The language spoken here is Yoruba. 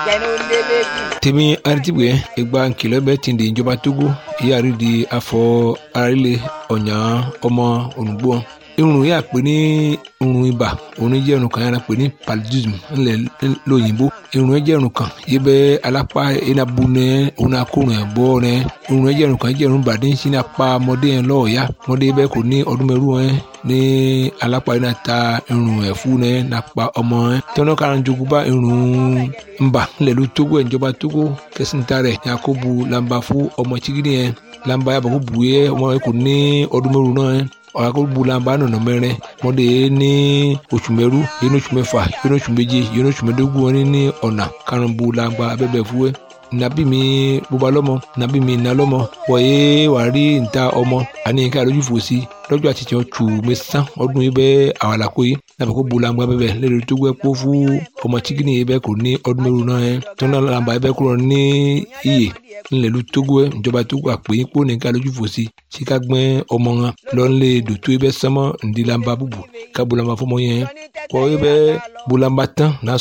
tèmi aritibwe egba nkìlọ̀ bẹ tìǹde ìjọba Togo ìyàrí di afọ arílẹ̀ ọ̀nyà ọmọ ònùgbò irun yà pé ní irun ibà òun jẹ́ irun kan yàrá pé ní paludism ńlẹ̀ lóyìnbó irun jẹ́ irun kan yìí bẹ́ alápá enabu nẹ òun akórun ẹ̀ bọ́ nẹ irun jẹ́ irun kan jẹ́ irun bàdé ń sin apá ọmọdé yẹn lọ́ọ̀yà ọmọdé bẹ́ẹ̀ kò ní ọdún mẹ́rù ẹ̀ ní alápá yẹn ta irun ẹ̀ fún nẹ nàpa ọmọ ẹ̀ tọ́nà kan jogun bá irun ńbà ńlẹ̀ ló Togo ẹ̀ ìjọba Togo kẹsìntà rẹ̀ yakubu lamba fún ọmọ chigidi yẹn lamba yàbọ̀ kó bu yẹ ọmọ yẹn kò ní ọdún mẹ́rù náà ẹ̀ ọ̀rọ̀ bulamba nọ̀nà mẹ́rin mọ́dé ní oṣù mẹ́rú yẹn oṣù mẹ́fà yẹn oṣù méje yẹn oṣù mẹ́dógún wọn ní ọ̀nà karùn-ún bulamba abẹ́bẹ̀ fúwẹ́ nàbí mi bóba lọ́mọ nàbí mi nà lọ́mọ wọ̀nyé wàá rí níta ọmọ àní ká lójú fò sí lọ́jọ́ àtijọ́ tù mẹ́sàn ọdún yìí bẹ́ẹ̀ àwàlàkó yìí nàbẹ̀ kó bulamba bẹ́ẹ̀ lẹ́nu tó gbẹ́ kó fún ọmọ chikini yìí bẹ́ẹ̀ kò ní ọdún mẹ́rù náà yẹn tọ́nà làǹbà yìí bẹ́ẹ̀ kúrò ní iyè ńlẹ̀lú Togo ẹ̀ ìjọba Togo àpè yín kó nìka lójú fò sí sí ká gbẹ́ ọmọ wọn lọ́nlẹ̀ dòtó yìí bẹ́ẹ̀ sánmọ́ ǹdí làǹbà bùbù ká bulamba fọmọ yẹn kọ́ yìí bẹ́ẹ̀ bulamba tán